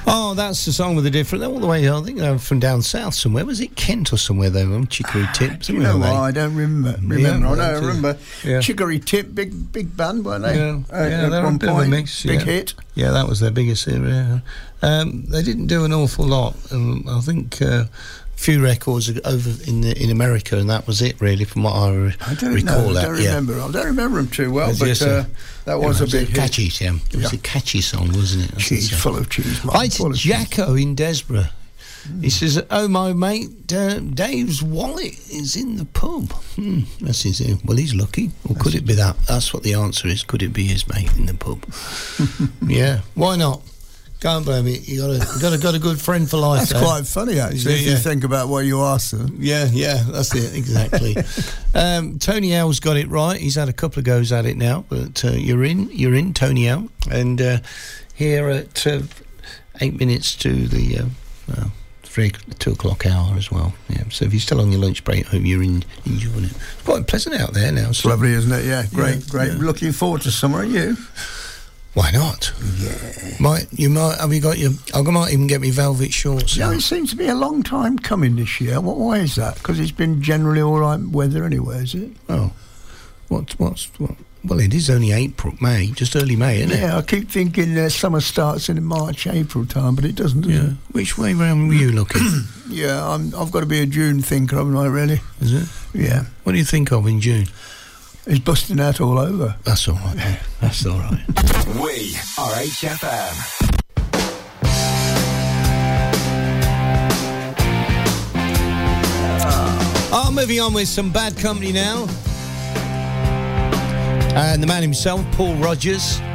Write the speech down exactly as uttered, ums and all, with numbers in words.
Oh, that's the song with the different... All the way, I think they're from down south somewhere. Was it Kent or somewhere they were? Chicory Tip. Do you know what? I don't remember. Remember? Yeah, I don't remember. Yeah. Chicory Tip, big big band, weren't they? Yeah, uh, yeah at they were one a bit of point. a mix. Big yeah. hit. Yeah, that was their biggest hit. Yeah. Um, they didn't do an awful lot. Um, I think... Uh, few records over in the, in America, and that was it really, from what I, re- I don't recall. know, I that, don't yeah. remember. I don't remember them too well, It's but just uh, a- that was it a was big hit. catchy, yeah. It was Yeah. a catchy song, wasn't it? I think Cheese, so. full of cheese. Man, Right, full of Jacko in Desborough. Mm. He says, "Oh, my mate, uh, Dave's wallet is in the pub." Hmm, that's his. Uh, well, he's lucky, or That's could it be that? That's what the answer is. Could it be his mate in the pub? Yeah, why not? Can't blame it. You got a you got a got a good friend for life. That's there. quite funny, actually, Yeah, if yeah. you think about what you asked them. Yeah, yeah, that's it, exactly. um, Tony L's got it right. He's had a couple of goes at it now, but uh, you're in, you're in, Tony L. And uh, here at uh, eight minutes to the uh, well, three, two o'clock hour as well. Yeah. So if you're still on your lunch break, I hope you're in, enjoying it. It's quite pleasant out there now. It's So. lovely, isn't it? Yeah, great, Yeah, great. yeah. Looking forward to summer, are you? Why not? Yeah. Might you might have you got your? I might even get me velvet shorts. Yeah, out. it seems to be a long time coming this year. What? Why is that? Because it's been generally all right weather anyway, is it? Oh, what? What's what? Well, it is only April, May, just early May, isn't it? Yeah, I keep thinking uh, summer starts in March, April time, but it doesn't, does Yeah. it? Which way round were you looking? Yeah, I'm, I've got to be a June thinker, haven't I, really? Is it? Yeah. What do you think of in June? It's busting out all over. That's all right. Then. That's all right. We are H F M. Oh, moving on with some Bad Company now. And the man himself, Paul Rogers.